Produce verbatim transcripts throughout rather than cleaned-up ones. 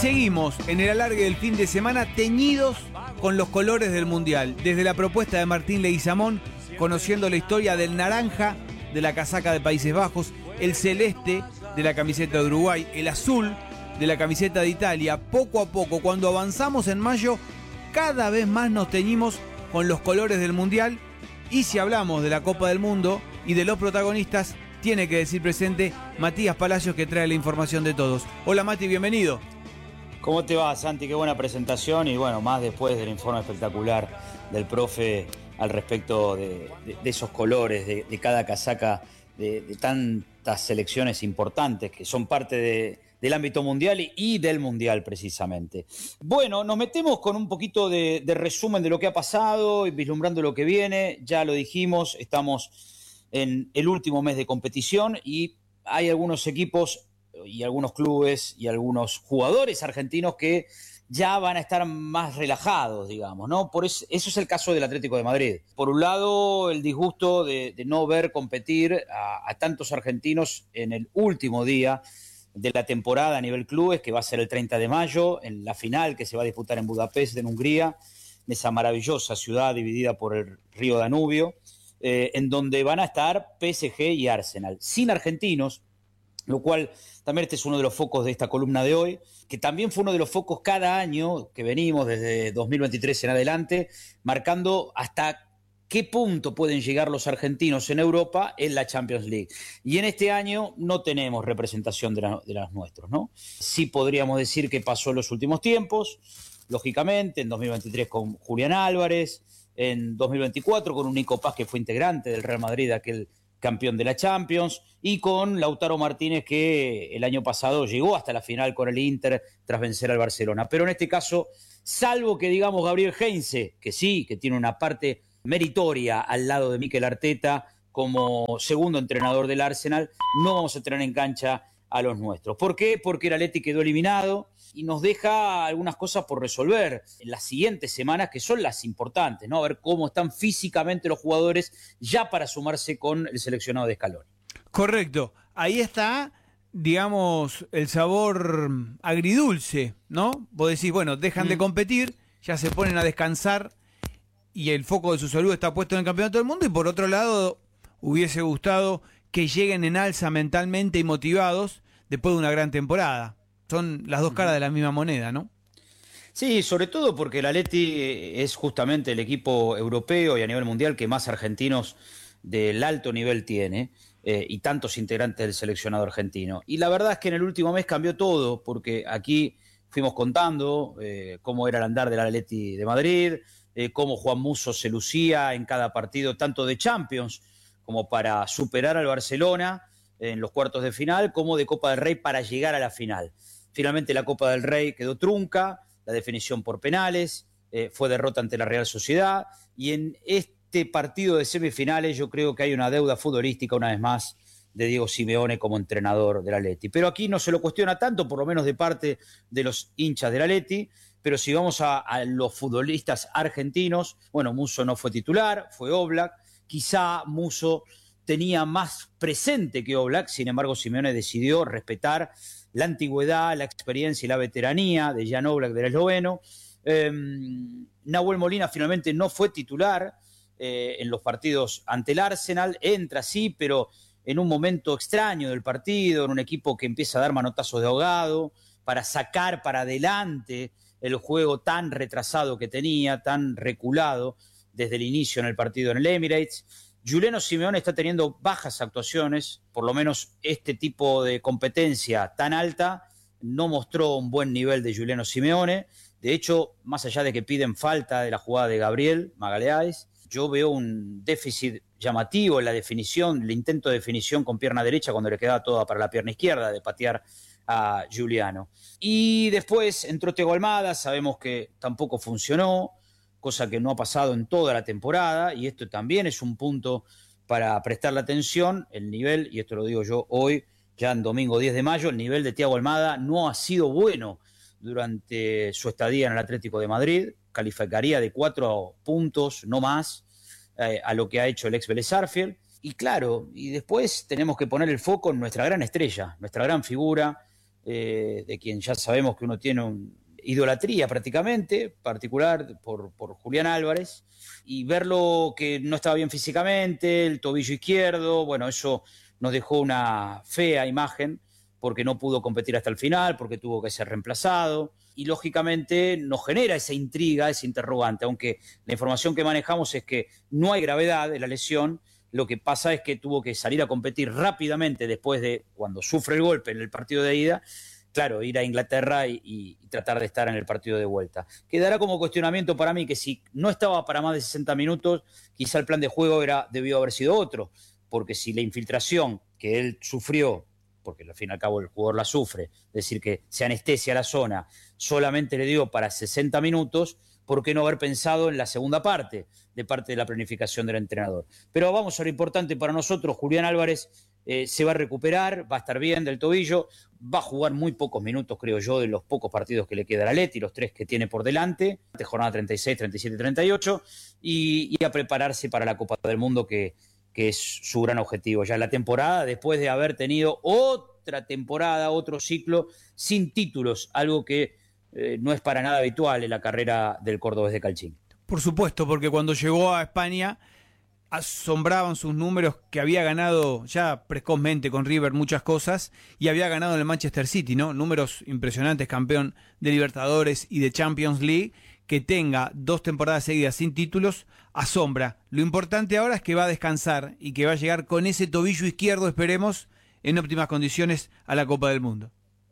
seguimos en el alargue del fin de semana teñidos con los colores del Mundial. Desde la propuesta de Martín Leguizamón, conociendo la historia del naranja de la casaca de Países Bajos, el celeste de la camiseta de Uruguay, el azul de la camiseta de Italia. Poco a poco, cuando avanzamos en mayo, cada vez más nos teñimos con los colores del Mundial. Y si hablamos de la Copa del Mundo y de los protagonistas, tiene que decir presente Matías Palacios, que trae la información de todos. Hola Mati, bienvenido. ¿Cómo te va, Santi? Qué buena presentación y bueno, más después del informe espectacular del profe al respecto de, de, de esos colores, de, de cada casaca, de, de tantas selecciones importantes que son parte de, del ámbito mundial y, y del mundial precisamente. Bueno, nos metemos con un poquito de, de resumen de lo que ha pasado y vislumbrando lo que viene. Ya lo dijimos, estamos en el último mes de competición y hay algunos equipos y algunos clubes y algunos jugadores argentinos que ya van a estar más relajados, digamos, ¿no? Por eso, eso es el caso del Atlético de Madrid. Por un lado, el disgusto de, de no ver competir a, a tantos argentinos en el último día de la temporada a nivel clubes, que va a ser el treinta de mayo, en la final que se va a disputar en Budapest, en Hungría, en esa maravillosa ciudad dividida por el río Danubio, eh, en donde van a estar P S G y Arsenal, sin argentinos, lo cual también este es uno de los focos de esta columna de hoy, que también fue uno de los focos cada año que venimos desde dos mil veintitrés en adelante, marcando hasta qué punto pueden llegar los argentinos en Europa en la Champions League. Y en este año no tenemos representación de, la, de los nuestros, ¿no? Sí podríamos decir que pasó en los últimos tiempos, lógicamente, en dos mil veintitrés con Julián Álvarez, en dos mil veinticuatro con un Nico Paz que fue integrante del Real Madrid, aquel campeón de la Champions, y con Lautaro Martínez, que el año pasado llegó hasta la final con el Inter tras vencer al Barcelona. Pero en este caso, salvo que digamos Gabriel Heinze, que sí, que tiene una parte meritoria al lado de Mikel Arteta como segundo entrenador del Arsenal, no vamos a tener en cancha a los nuestros. ¿Por qué? Porque el Atleti quedó eliminado y nos deja algunas cosas por resolver en las siguientes semanas, que son las importantes, ¿no? A ver cómo están físicamente los jugadores ya para sumarse con el seleccionado de Scaloni. Correcto. Ahí está, digamos, el sabor agridulce, ¿no? Vos decís, bueno, dejan mm. de competir, ya se ponen a descansar y el foco de su salud está puesto en el campeonato del mundo, y por otro lado, hubiese gustado que lleguen en alza mentalmente y motivados después de una gran temporada. Son las dos caras de la misma moneda, ¿no? Sí, sobre todo porque el Atleti es justamente el equipo europeo y a nivel mundial que más argentinos del alto nivel tiene, eh, y tantos integrantes del seleccionado argentino. Y la verdad es que en el último mes cambió todo, porque aquí fuimos contando eh, cómo era el andar del Atleti de Madrid, eh, cómo Juan Musso se lucía en cada partido, tanto de Champions como para superar al Barcelona en los cuartos de final, como de Copa del Rey para llegar a la final. Finalmente la Copa del Rey quedó trunca, la definición por penales, eh, fue derrota ante la Real Sociedad, y en este partido de semifinales yo creo que hay una deuda futbolística una vez más de Diego Simeone como entrenador del Atleti. Pero aquí no se lo cuestiona tanto, por lo menos de parte de los hinchas del Atleti, pero si vamos a, a los futbolistas argentinos, bueno, Musso no fue titular, fue Oblak, quizá Musso tenía más presente que Oblak, sin embargo Simeone decidió respetar la antigüedad, la experiencia y la veteranía de Jan Oblak, del esloveno. Eh, Nahuel Molina finalmente no fue titular eh, en los partidos ante el Arsenal, entra sí, pero en un momento extraño del partido, en un equipo que empieza a dar manotazos de ahogado, para sacar para adelante el juego tan retrasado que tenía, tan reculado desde el inicio en el partido en el Emirates. Giuliano Simeone está teniendo bajas actuaciones, por lo menos este tipo de competencia tan alta no mostró un buen nivel de Giuliano Simeone. De hecho, más allá de que piden falta de la jugada de Gabriel Magalhães, yo veo un déficit llamativo en la definición, el intento de definición con pierna derecha cuando le quedaba toda para la pierna izquierda de patear a Giuliano. Y después entró Thiago Almada, sabemos que tampoco funcionó, cosa que no ha pasado en toda la temporada, y esto también es un punto para prestarle atención. El nivel, y esto lo digo yo hoy, ya en domingo diez de mayo, el nivel de Thiago Almada no ha sido bueno durante su estadía en el Atlético de Madrid, calificaría de cuatro puntos, no más, eh, a lo que ha hecho el ex Vélez Sarsfield. Y claro, y después tenemos que poner el foco en nuestra gran estrella, nuestra gran figura, eh, de quien ya sabemos que uno tiene una idolatría prácticamente, particular por, por Julián Álvarez, y verlo que no estaba bien físicamente, el tobillo izquierdo, bueno, eso nos dejó una fea imagen, porque no pudo competir hasta el final, porque tuvo que ser reemplazado, y lógicamente nos genera esa intriga, ese interrogante, aunque la información que manejamos es que no hay gravedad de la lesión. Lo que pasa es que tuvo que salir a competir rápidamente después de cuando sufre el golpe en el partido de ida, claro, ir a Inglaterra y, y, y tratar de estar en el partido de vuelta. Quedará como cuestionamiento para mí que si no estaba para más de sesenta minutos, quizá el plan de juego era, debió haber sido otro, porque si la infiltración que él sufrió, porque al fin y al cabo el jugador la sufre, es decir, que se anestesia la zona, solamente le dio para sesenta minutos, ¿por qué no haber pensado en la segunda parte, de parte de la planificación del entrenador? Pero vamos a lo importante para nosotros, Julián Álvarez eh, se va a recuperar, va a estar bien del tobillo, va a jugar muy pocos minutos, creo yo, de los pocos partidos que le queda a la Leti, los tres que tiene por delante, de jornada treinta y seis, treinta y siete, treinta y ocho, y, y a prepararse para la Copa del Mundo, que que es su gran objetivo ya en la temporada, después de haber tenido otra temporada, otro ciclo sin títulos, algo que eh, no es para nada habitual en la carrera del cordobés de Calchín. Por supuesto, porque cuando llegó a España asombraban sus números, que había ganado ya precozmente con River muchas cosas y había ganado en el Manchester City, ¿no? Números impresionantes, campeón de Libertadores y de Champions League. Que tenga dos temporadas seguidas sin títulos, asombra. Lo importante ahora es que va a descansar y que va a llegar con ese tobillo izquierdo, esperemos, en óptimas condiciones a la Copa del Mundo.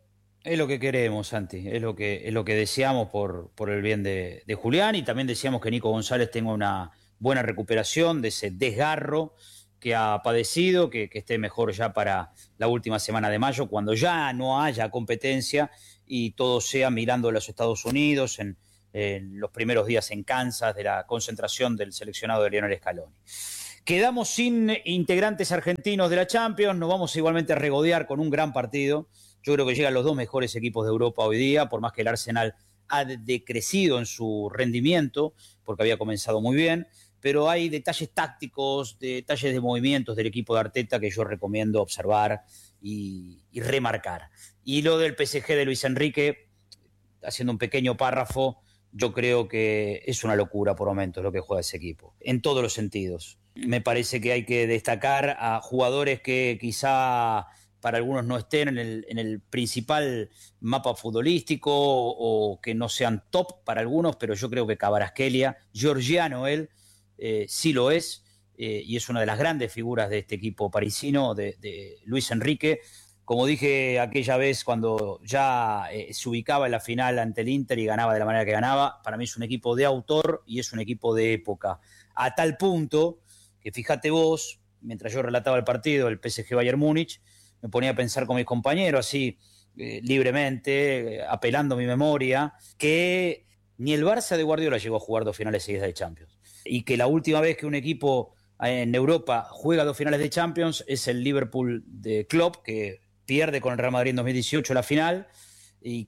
Es lo que queremos, Santi, es lo que, es lo que deseamos por, por el bien de, de Julián, y también deseamos que Nico González tenga una buena recuperación de ese desgarro que ha padecido, que, que esté mejor ya para la última semana de mayo, cuando ya no haya competencia y todo sea mirando a los Estados Unidos, en en los primeros días en Kansas de la concentración del seleccionado de Lionel Scaloni. Quedamos sin integrantes argentinos de la Champions, nos vamos igualmente a regodear con un gran partido. Yo creo que llegan los dos mejores equipos de Europa hoy día, por más que el Arsenal ha decrecido en su rendimiento, porque había comenzado muy bien, pero hay detalles tácticos, detalles de movimientos del equipo de Arteta que yo recomiendo observar y, y remarcar. Y lo del P S G de Luis Enrique, haciendo un pequeño párrafo, yo creo que es una locura por momentos lo que juega ese equipo, en todos los sentidos. Me parece que hay que destacar a jugadores que quizá para algunos no estén en el, en el principal mapa futbolístico o, o que no sean top para algunos, pero yo creo que Kvaratskhelia, georgiano él, eh, sí lo es, eh, y es una de las grandes figuras de este equipo parisino, de, de Luis Enrique. Como dije aquella vez cuando ya eh, se ubicaba en la final ante el Inter y ganaba de la manera que ganaba, para mí es un equipo de autor y es un equipo de época. A tal punto que, fíjate vos, mientras yo relataba el partido, el P S G Bayern Múnich, me ponía a pensar con mis compañeros así eh, libremente, eh, apelando a mi memoria, que ni el Barça de Guardiola llegó a jugar dos finales seguidas de Champions. Y que la última vez que un equipo en Europa juega dos finales de Champions es el Liverpool de Klopp, que pierde con el Real Madrid en dos mil dieciocho la final y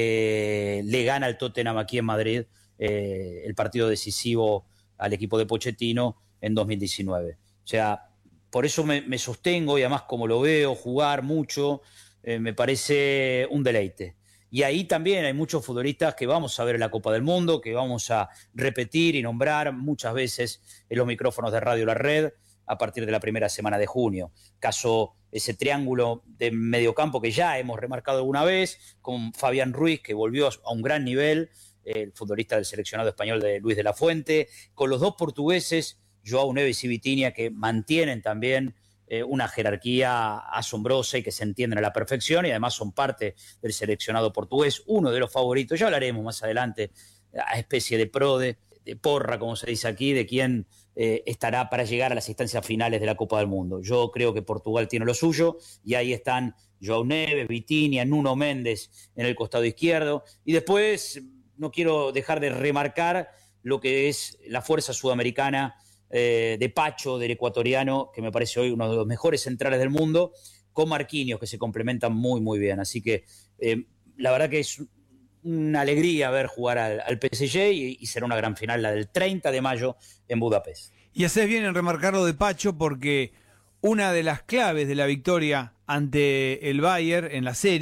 que le gana al Tottenham aquí en Madrid eh, el partido decisivo al equipo de Pochettino en dos mil diecinueve. O sea, por eso me, me sostengo, y además como lo veo jugar mucho, eh, me parece un deleite. Y ahí también hay muchos futbolistas que vamos a ver en la Copa del Mundo, que vamos a repetir y nombrar muchas veces en los micrófonos de Radio La Red a partir de la primera semana de junio. Caso ese triángulo de mediocampo que ya hemos remarcado alguna vez, con Fabián Ruiz, que volvió a un gran nivel, el futbolista del seleccionado español de Luis de la Fuente, con los dos portugueses, João Neves y Vitinha, que mantienen también eh, una jerarquía asombrosa y que se entienden a la perfección, y además son parte del seleccionado portugués, uno de los favoritos, ya hablaremos más adelante, a especie de prode, de porra, como se dice aquí, de quién eh, estará para llegar a las instancias finales de la Copa del Mundo. Yo creo que Portugal tiene lo suyo, y ahí están João Neves, Vitinha, Nuno Méndez en el costado izquierdo, y después no quiero dejar de remarcar lo que es la fuerza sudamericana eh, de Pacho, del ecuatoriano, que me parece hoy uno de los mejores centrales del mundo, con Marquinhos, que se complementan muy, muy bien. Así que eh, la verdad que es una alegría ver jugar al, al P S G, y, y será una gran final la del treinta de mayo en Budapest. Y haces bien en remarcarlo de Pacho, porque una de las claves de la victoria ante el Bayern en la serie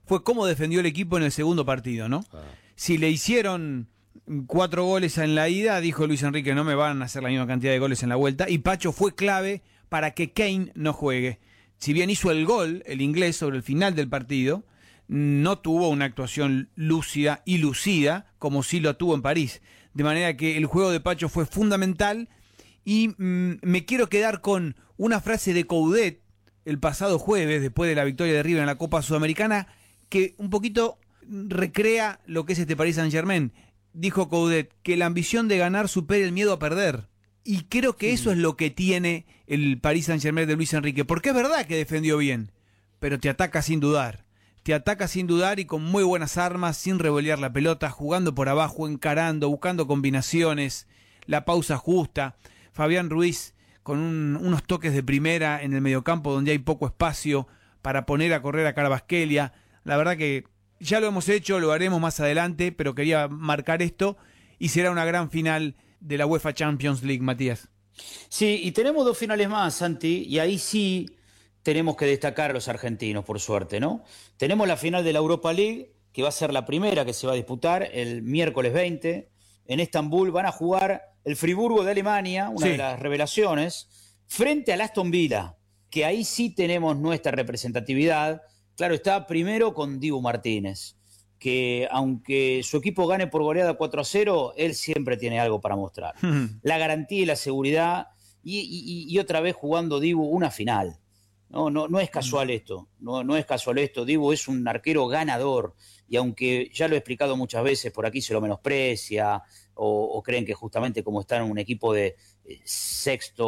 fue cómo defendió el equipo en el segundo partido, ¿no? Ah. Si le hicieron cuatro goles en la ida, dijo Luis Enrique, no me van a hacer la misma cantidad de goles en la vuelta, y Pacho fue clave para que Kane no juegue. Si bien hizo el gol, el inglés, sobre el final del partido, no tuvo una actuación lúcida y lucida como sí lo tuvo en París. De manera que el juego de Pacho fue fundamental, y mmm, me quiero quedar con una frase de Coudet el pasado jueves, después de la victoria de River en la Copa Sudamericana, que un poquito recrea lo que es este Paris Saint-Germain. Dijo Coudet que la ambición de ganar supera el miedo a perder. Y creo que eso es lo que tiene el Paris Saint-Germain de Luis Enrique. Porque es verdad que defendió bien, pero te ataca sin dudar. Te ataca sin dudar y con muy buenas armas, sin revolear la pelota, jugando por abajo, encarando, buscando combinaciones, la pausa justa. Fabián Ruiz con un, unos toques de primera en el mediocampo donde hay poco espacio para poner a correr a Kvaratskhelia. La verdad que ya lo hemos hecho, lo haremos más adelante, pero quería marcar esto, y será una gran final de la UEFA Champions League, Matías. Sí, y tenemos dos finales más, Santi, y ahí sí tenemos que destacar a los argentinos, por suerte, ¿no? Tenemos la final de la Europa League, que va a ser la primera que se va a disputar el miércoles veinte. En Estambul van a jugar el Friburgo de Alemania, una sí. de las revelaciones, frente al Aston Villa, que ahí sí tenemos nuestra representatividad. Claro, está primero con Dibu Martínez, que aunque su equipo gane por goleada cuatro a cero, él siempre tiene algo para mostrar. Mm. La garantía y la seguridad, y, y, y otra vez jugando Dibu una final. No, no, no es casual esto, no, no es casual esto. Dibu es un arquero ganador, y aunque ya lo he explicado muchas veces, por aquí se lo menosprecia, o, o creen que justamente como está en un equipo de eh, sexto,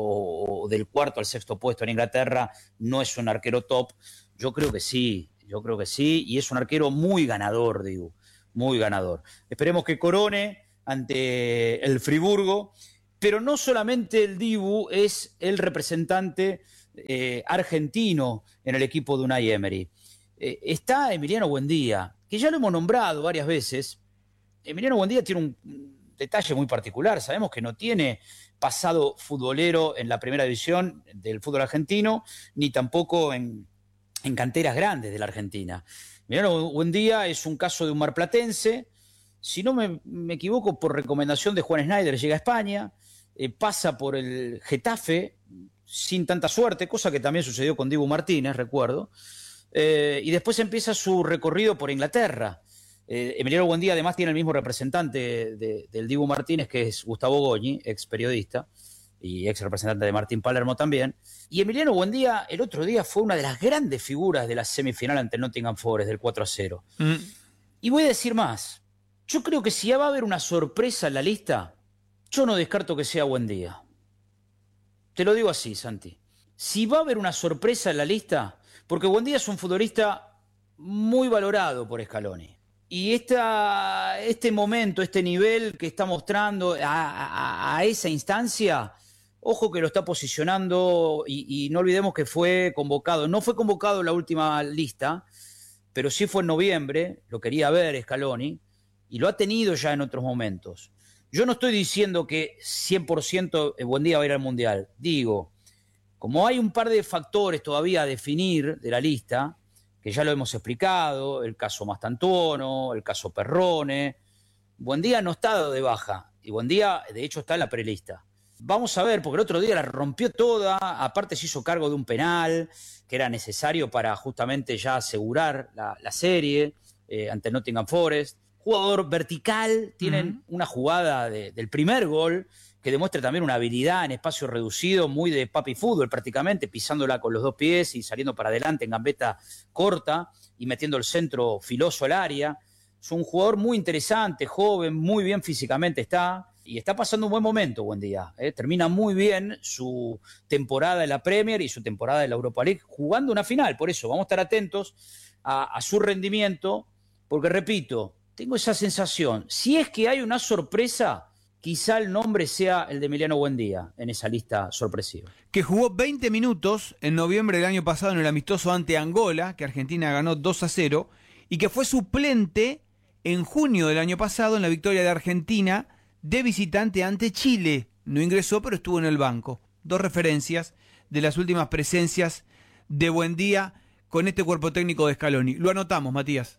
o del cuarto al sexto puesto en Inglaterra, no es un arquero top. Yo creo que sí, yo creo que sí, y es un arquero muy ganador, digo, muy ganador. Esperemos que corone ante el Friburgo, pero no solamente el Dibu es el representante eh, argentino en el equipo de Unai Emery. Eh, está Emiliano Buendía, que ya lo hemos nombrado varias veces. Emiliano Buendía tiene un detalle muy particular, sabemos que no tiene pasado futbolero en la primera división del fútbol argentino, ni tampoco en... en canteras grandes de la Argentina. Emiliano Buendía es un caso de un marplatense, si no me, me equivoco, por recomendación de Juan Schneider llega a España, eh, pasa por el Getafe sin tanta suerte, cosa que también sucedió con Dibu Martínez, recuerdo, eh, y después empieza su recorrido por Inglaterra. Eh, Emiliano Buendía además tiene el mismo representante de, del Dibu Martínez, que es Gustavo Goñi, ex periodista, y ex representante de Martín Palermo también. Y Emiliano Buendía el otro día fue una de las grandes figuras de la semifinal ante el Nottingham Forest del cuatro a cero. Mm. Y voy a decir más. Yo creo que si ya va a haber una sorpresa en la lista, yo no descarto que sea Buendía. Te lo digo así, Santi. Si va a haber una sorpresa en la lista, porque Buendía es un futbolista muy valorado por Scaloni. Y esta, este momento, este nivel que está mostrando a, a, a esa instancia, ojo que lo está posicionando, y, y no olvidemos que fue convocado, no fue convocado en la última lista, pero sí fue en noviembre, lo quería ver Scaloni, y lo ha tenido ya en otros momentos. Yo no estoy diciendo que cien por ciento Buendía va a ir al Mundial, digo, como hay un par de factores todavía a definir de la lista, que ya lo hemos explicado, el caso Mastantuono, el caso Perrone, Buendía no está dado de baja, y Buendía de hecho está en la prelista. Vamos a ver, porque el otro día la rompió toda, aparte se hizo cargo de un penal que era necesario para justamente ya asegurar la, la serie eh, ante Nottingham Forest. Jugador vertical, tienen uh-huh. una jugada de, del primer gol que demuestra también una habilidad en espacio reducido, muy de papi fútbol prácticamente, pisándola con los dos pies y saliendo para adelante en gambeta corta y metiendo el centro filoso al área. Es un jugador muy interesante, joven, muy bien físicamente está, y está pasando un buen momento Buendía. ¿eh? Termina muy bien su temporada en la Premier y su temporada en la Europa League, jugando una final. Por eso vamos a estar atentos a, a su rendimiento, porque repito, tengo esa sensación, si es que hay una sorpresa, quizá el nombre sea el de Emiliano Buendía en esa lista sorpresiva. Que jugó veinte minutos en noviembre del año pasado en el amistoso ante Angola, que Argentina ganó dos a cero, y que fue suplente en junio del año pasado en la victoria de Argentina de visitante ante Chile. No ingresó, pero estuvo en el banco. Dos referencias de las últimas presencias de Buendía con este cuerpo técnico de Scaloni. Lo anotamos, Matías.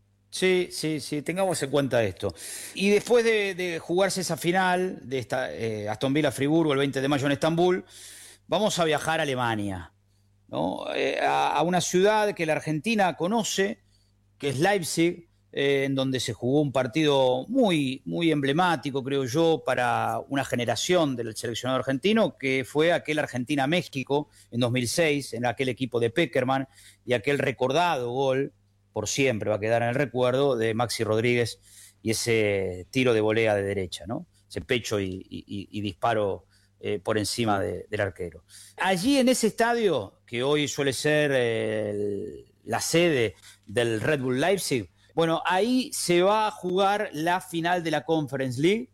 Sí, sí, sí, tengamos en cuenta esto. Y después de, de jugarse esa final de esta eh, Aston Villa-Friburgo el veinte de mayo en Estambul, vamos a viajar a Alemania, ¿no? Eh, a, a una ciudad que la Argentina conoce, que es Leipzig, eh, en donde se jugó un partido muy, muy emblemático, creo yo, para una generación del seleccionado argentino, que fue aquel Argentina-México en dos mil seis, en aquel equipo de Peckerman, y aquel recordado gol, por siempre va a quedar en el recuerdo, de Maxi Rodríguez y ese tiro de volea de derecha, ¿no? Ese pecho y, y, y disparo eh, por encima de, del arquero. Allí en ese estadio, que hoy suele ser eh, el, la sede del Red Bull Leipzig, bueno, ahí se va a jugar la final de la Conference League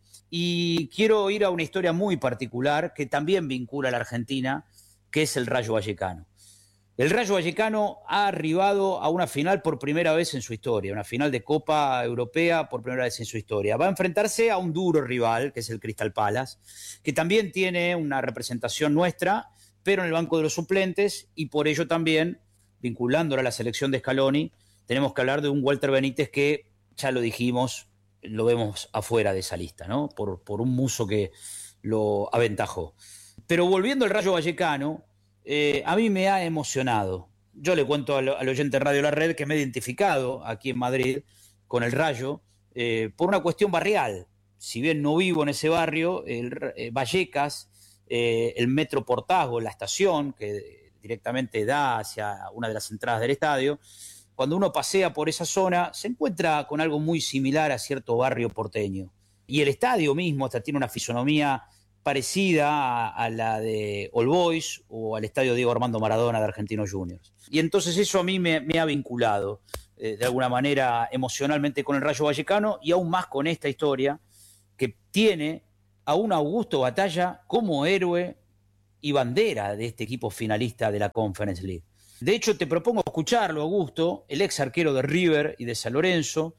y quiero ir a una historia muy particular que también vincula a la Argentina, que es el Rayo Vallecano. El Rayo Vallecano ha arribado a una final por primera vez en su historia, una final de Copa Europea por primera vez en su historia. Va a enfrentarse a un duro rival, que es el Crystal Palace, que también tiene una representación nuestra, pero en el banco de los suplentes, y por ello también, vinculándolo a la selección de Scaloni, tenemos que hablar de un Walter Benítez que, ya lo dijimos, lo vemos afuera de esa lista, ¿no? Por, por un muso que lo aventajó. Pero volviendo al Rayo Vallecano, Eh, a mí me ha emocionado. Yo le cuento al, al oyente de Radio La Red que me he identificado aquí en Madrid con el Rayo eh, por una cuestión barrial. Si bien no vivo en ese barrio, el, eh, Vallecas, eh, el Metro Portazgo, la estación que directamente da hacia una de las entradas del estadio, cuando uno pasea por esa zona se encuentra con algo muy similar a cierto barrio porteño. Y el estadio mismo hasta tiene una fisonomía parecida a, a la de All Boys o al estadio Diego Armando Maradona de Argentinos Juniors. Y entonces eso a mí me, me ha vinculado eh, de alguna manera emocionalmente con el Rayo Vallecano y aún más con esta historia que tiene a un Augusto Batalla como héroe y bandera de este equipo finalista de la Conference League. De hecho, te propongo escucharlo, Augusto, el ex arquero de River y de San Lorenzo,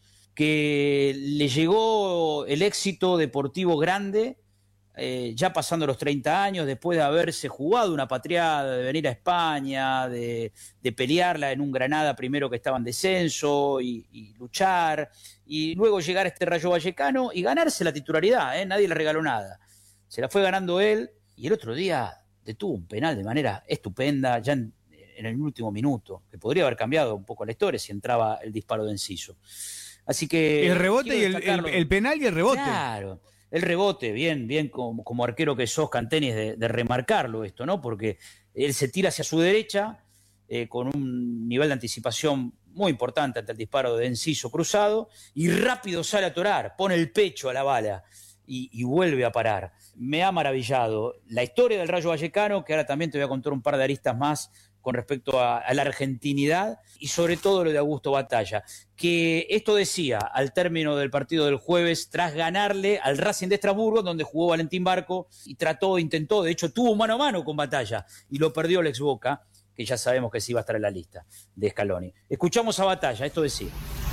que le llegó el éxito deportivo grande Eh, ya pasando los treinta años, después de haberse jugado una patriada, de venir a España, de, de pelearla en un Granada primero que estaba en descenso y, y luchar, y luego llegar a este Rayo Vallecano y ganarse la titularidad, ¿eh? Nadie le regaló nada. Se la fue ganando él y el otro día detuvo un penal de manera estupenda, ya en, en el último minuto, que podría haber cambiado un poco la historia si entraba el disparo de Enciso. Así que... El rebote y el, el, el penal y el rebote. Claro. El rebote, bien, bien como, como arquero que sos, Cantenis, de, de remarcarlo esto, ¿no? Porque él se tira hacia su derecha eh, con un nivel de anticipación muy importante ante el disparo de Enciso cruzado y rápido sale a torar, pone el pecho a la bala y, y vuelve a parar. Me ha maravillado la historia del Rayo Vallecano, que ahora también te voy a contar un par de aristas más con respecto a, a la argentinidad y sobre todo lo de Augusto Batalla, que esto decía al término del partido del jueves tras ganarle al Racing de Estrasburgo, donde jugó Valentín Barco y trató, intentó, de hecho tuvo mano a mano con Batalla y lo perdió el ex Boca, que ya sabemos que sí va a estar en la lista de Scaloni. Escuchamos a Batalla, esto decía.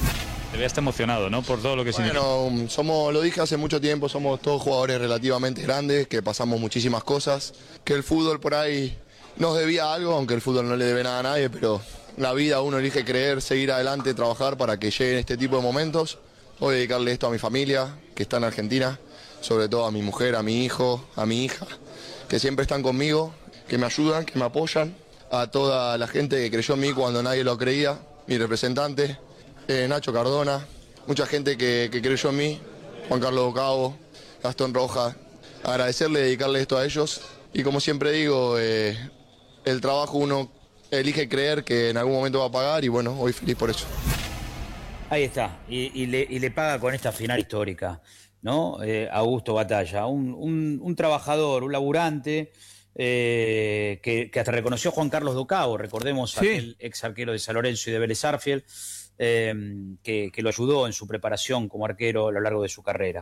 Te veas emocionado, ¿no? Por todo lo que significa. Bueno, somos, lo dije hace mucho tiempo, somos todos jugadores relativamente grandes, que pasamos muchísimas cosas, que el fútbol por ahí nos debía algo, aunque el fútbol no le debe nada a nadie, pero la vida uno elige creer, seguir adelante, trabajar para que lleguen este tipo de momentos. Voy a dedicarle esto a mi familia, que está en Argentina, sobre todo a mi mujer, a mi hijo, a mi hija, que siempre están conmigo, que me ayudan, que me apoyan, a toda la gente que creyó en mí cuando nadie lo creía, mi representante, eh, Nacho Cardona, mucha gente que, que creyó en mí, Juan Carlos Ocavo, Gastón Rojas, agradecerle, dedicarle esto a ellos y como siempre digo, eh, el trabajo uno elige creer que en algún momento va a pagar y bueno, hoy feliz por eso. Ahí está, y, y, le, y le paga con esta final histórica, ¿no? Eh, Augusto Batalla, un, un, un trabajador, un laburante, eh, que, que hasta reconoció a Juan Carlos Docao, recordemos, sí, aquel ex arquero de San Lorenzo y de Vélez Sarsfield, eh, que, que lo ayudó en su preparación como arquero a lo largo de su carrera.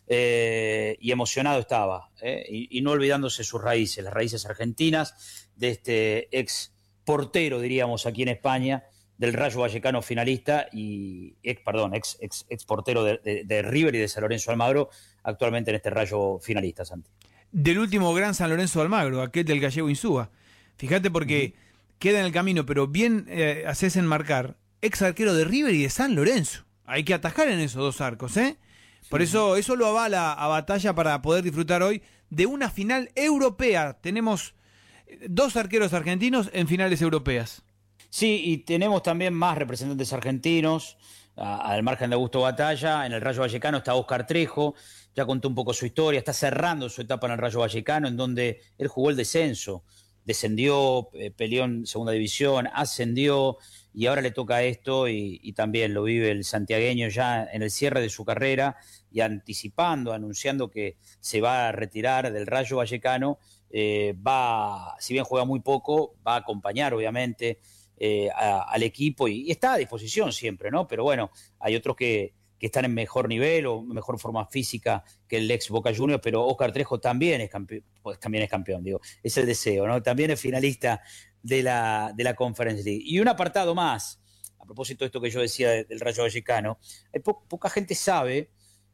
Eh, y emocionado estaba, eh, y, y no olvidándose sus raíces, las raíces argentinas de este ex portero, diríamos, aquí en España, del Rayo Vallecano finalista y ex, perdón, ex, ex, ex portero de, de, de River y de San Lorenzo de Almagro, actualmente en este Rayo finalista, Santi. Del último gran San Lorenzo de Almagro, aquel del gallego Insúa. Fíjate porque... Uh-huh. queda en el camino, pero bien eh, haces en marcar, ex arquero de River y de San Lorenzo. Hay que atajar en esos dos arcos, ¿eh? Sí. Por eso eso lo avala a Batalla para poder disfrutar hoy de una final europea. Tenemos dos arqueros argentinos en finales europeas. Sí, y tenemos también más representantes argentinos, a, al margen de Augusto Batalla. En el Rayo Vallecano está Óscar Trejo, ya contó un poco su historia, está cerrando su etapa en el Rayo Vallecano, en donde él jugó el descenso, descendió, eh, peleó en segunda división, ascendió, y ahora le toca esto, y, y también lo vive el santiagueño ya en el cierre de su carrera, y anticipando, anunciando que se va a retirar del Rayo Vallecano. Eh, va, si bien juega muy poco, va a acompañar obviamente eh, a, al equipo y, y está a disposición siempre, ¿no? Pero bueno, hay otros que, que están en mejor nivel o mejor forma física que el ex Boca Juniors, pero Óscar Trejo también es campeón, pues también es campeón, digo, es el deseo, ¿no? También es finalista de la, de la Conference League. Y un apartado más, a propósito de esto que yo decía de, del Rayo Vallecano, hay po- poca gente sabe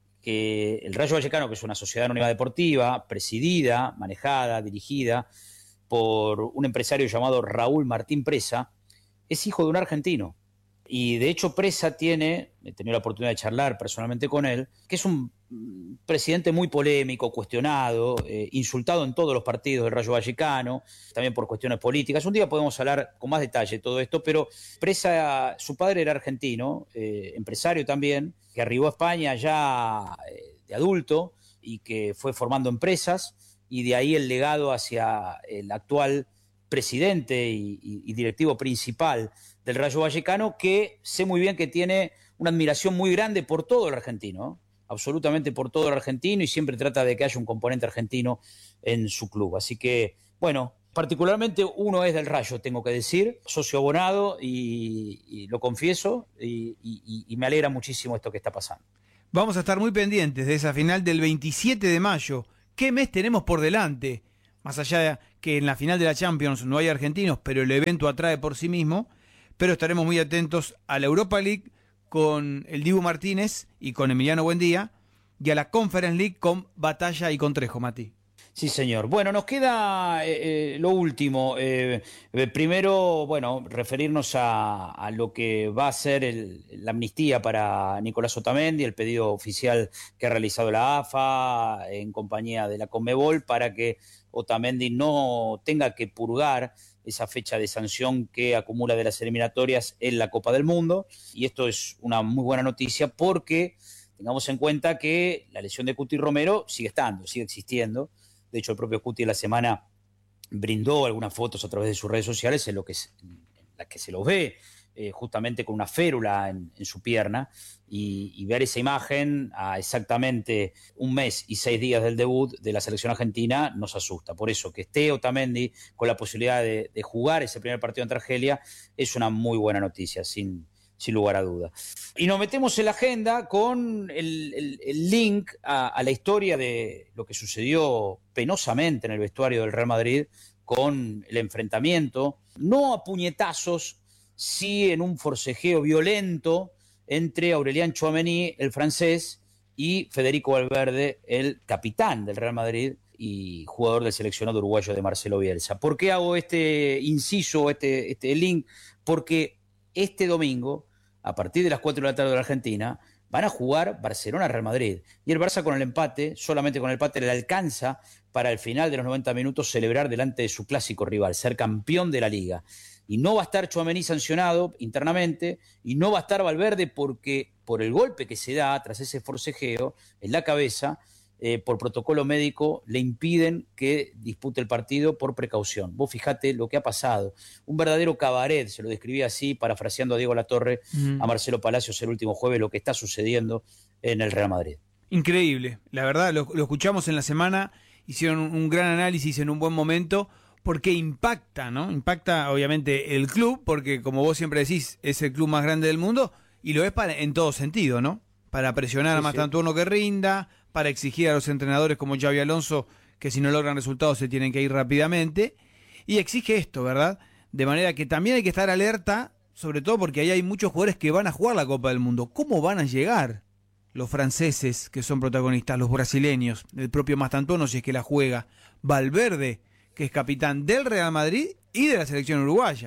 que el Rayo Vallecano, que es una sociedad anónima deportiva, presidida, manejada, dirigida por un empresario llamado Raúl Martín Presa, es hijo de un argentino. Y de hecho Presa tiene, he tenido la oportunidad de charlar personalmente con él, que es un presidente muy polémico, cuestionado, eh, insultado en todos los partidos del Rayo Vallecano, también por cuestiones políticas. Un día podemos hablar con más detalle de todo esto, pero Presa, su padre era argentino, eh, empresario también, que arribó a España ya eh, de adulto y que fue formando empresas, y de ahí el legado hacia el actual presidente y, y, y directivo principal del Rayo Vallecano, que sé muy bien que tiene una admiración muy grande por todo el argentino, ¿eh? Absolutamente por todo el argentino, y siempre trata de que haya un componente argentino en su club. Así que, bueno, particularmente uno es del Rayo, tengo que decir, socio abonado, y, y lo confieso, y, y, y me alegra muchísimo esto que está pasando. Vamos a estar muy pendientes de esa final del veintisiete de mayo. ¿Qué mes tenemos por delante? Más allá de que en la final de la Champions no hay argentinos, pero el evento atrae por sí mismo, pero estaremos muy atentos a la Europa League con el Dibu Martínez y con Emiliano Buendía, y a la Conference League con Batalla y con Trejo, Mati. Sí, señor. Bueno, nos queda eh, lo último. Eh, primero, bueno, referirnos a, a lo que va a ser el, la amnistía para Nicolás Otamendi, el pedido oficial que ha realizado la A F A en compañía de la Conmebol para que Otamendi no tenga que purgar esa fecha de sanción que acumula de las eliminatorias en la Copa del Mundo. Y esto es una muy buena noticia porque tengamos en cuenta que la lesión de Cuti Romero sigue estando, sigue existiendo. De hecho, el propio Cuti en la semana brindó algunas fotos a través de sus redes sociales en, lo que es, en las que se lo ve eh, justamente con una férula en, en su pierna, y, y ver esa imagen a exactamente un mes y seis días del debut de la selección argentina nos asusta. Por eso que esté Otamendi con la posibilidad de, de jugar ese primer partido ante Argelia es una muy buena noticia, sin, sin lugar a duda. Y nos metemos en la agenda con el, el, el link a, a la historia de lo que sucedió penosamente en el vestuario del Real Madrid con el enfrentamiento, no a puñetazos, sí en un forcejeo violento entre Aurélien Tchouaméni, el francés, y Federico Valverde, el capitán del Real Madrid y jugador del seleccionado uruguayo de Marcelo Bielsa. ¿Por qué hago este inciso, este, este link? Porque este domingo, a partir de las cuatro de la tarde de la Argentina, van a jugar Barcelona-Real Madrid. Y el Barça con el empate, solamente con el empate le alcanza para el final de los noventa minutos celebrar delante de su clásico rival, ser campeón de la Liga. Y no va a estar Tchouaméni sancionado internamente, y no va a estar Valverde porque por el golpe que se da tras ese forcejeo en la cabeza, eh, por protocolo médico, le impiden que dispute el partido por precaución. Vos fijate lo que ha pasado. Un verdadero cabaret, se lo describía así, parafraseando a Diego Latorre, mm. a Marcelo Palacios el último jueves, lo que está sucediendo en el Real Madrid. Increíble, la verdad, lo, lo escuchamos en la semana, hicieron un gran análisis en un buen momento, porque impacta, ¿no? Impacta obviamente el club, porque como vos siempre decís, es el club más grande del mundo, y lo es para, en todo sentido, ¿no? Para presionar sí, a Mastantuono sí. que rinda, para exigir a los entrenadores como Xabi Alonso que si no logran resultados se tienen que ir rápidamente, y exige esto, ¿verdad? De manera que también hay que estar alerta, sobre todo porque ahí hay muchos jugadores que van a jugar la Copa del Mundo. ¿Cómo van a llegar los franceses que son protagonistas, los brasileños, el propio Mastantuono si es que la juega, Valverde, que es capitán del Real Madrid y de la selección uruguaya?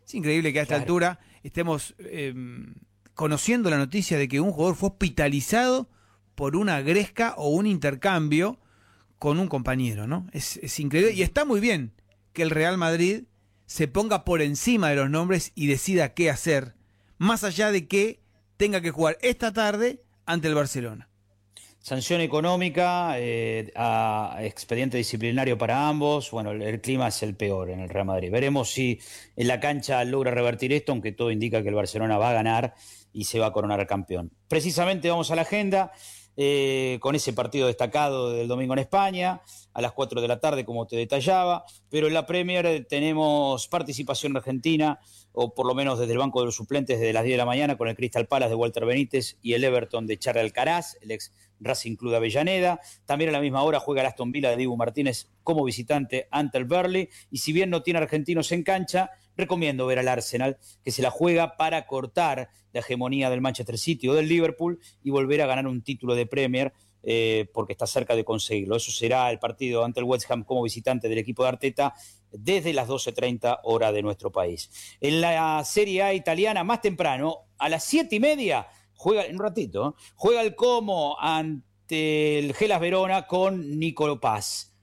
Es increíble que a esta Claro. altura estemos eh, conociendo la noticia de que un jugador fue hospitalizado por una gresca o un intercambio con un compañero, ¿no? Es, es increíble y está muy bien que el Real Madrid se ponga por encima de los nombres y decida qué hacer, más allá de que tenga que jugar esta tarde ante el Barcelona. Sanción económica, eh, a expediente disciplinario para ambos. Bueno, el, el clima es el peor en el Real Madrid. Veremos si en la cancha logra revertir esto, aunque todo indica que el Barcelona va a ganar y se va a coronar campeón. Precisamente vamos a la agenda eh, con ese partido destacado del domingo en España, a las cuatro de la tarde, como te detallaba, pero en la Premier tenemos participación argentina, o por lo menos desde el banco de los suplentes desde las diez de la mañana, con el Crystal Palace de Walter Benítez y el Everton de Charly Alcaraz, el ex Racing Club de Avellaneda. También a la misma hora juega el Aston Villa de Dibu Martínez como visitante ante el Burnley, y si bien no tiene argentinos en cancha, recomiendo ver al Arsenal, que se la juega para cortar la hegemonía del Manchester City o del Liverpool y volver a ganar un título de Premier, eh, porque está cerca de conseguirlo. Eso será el partido ante el West Ham como visitante del equipo de Arteta desde las doce treinta hora de nuestro país. En la Serie A italiana, más temprano, a las siete y media, juega, en un ratito, ¿eh? juega el Como ante el Hellas Verona con Nicolo Paz.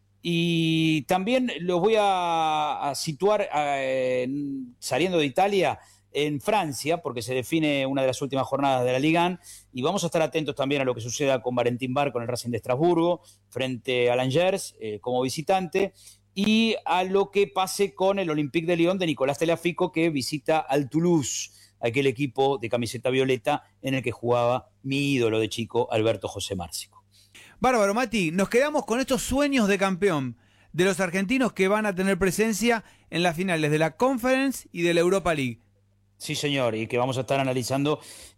Y también los voy a, a situar eh, saliendo de Italia en Francia, porque se define una de las últimas jornadas de la Ligue uno, y vamos a estar atentos también a lo que suceda con Valentín Bar, con el Racing de Estrasburgo, frente al Angers eh, como visitante, y a lo que pase con el Olympique de Lyon de Nicolás Tagliafico, que visita al Toulouse, aquel equipo de camiseta violeta en el que jugaba mi ídolo de chico, Alberto José Márcico. Bárbaro, Mati, nos quedamos con estos sueños de campeón de los argentinos que van a tener presencia en las finales de la Conference y de la Europa League. Sí, señor, y que vamos a estar analizando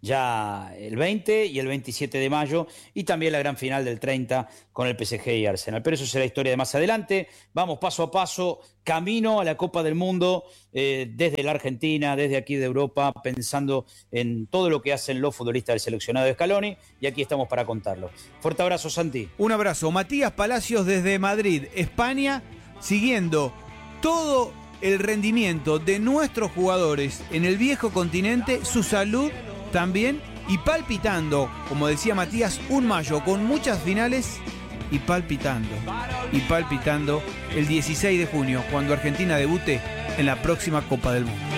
ya el veinte y el veintisiete de mayo, y también la gran final del treinta con el P S G y Arsenal. Pero eso será historia de más adelante. Vamos paso a paso, camino a la Copa del Mundo, eh, desde la Argentina, desde aquí de Europa, pensando en todo lo que hacen los futbolistas del seleccionado de Scaloni, y aquí estamos para contarlo. Fuerte abrazo, Santi. Un abrazo. Matías Palacios desde Madrid, España, siguiendo todo el rendimiento de nuestros jugadores en el viejo continente, su salud también, y palpitando, como decía Matías, un mayo con muchas finales y palpitando, y palpitando el dieciséis de junio, cuando Argentina debute en la próxima Copa del Mundo.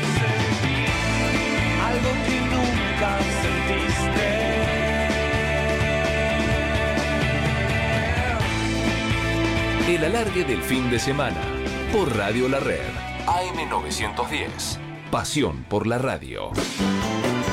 Algo que nunca sentiste. El alargue del fin de semana por Radio La Red. A M novecientos diez. Pasión por la radio.